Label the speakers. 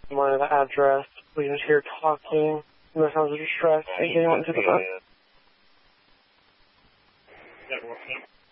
Speaker 1: Monitor the address. We just hear talking. No sounds of distress. Hey, anyone to the front?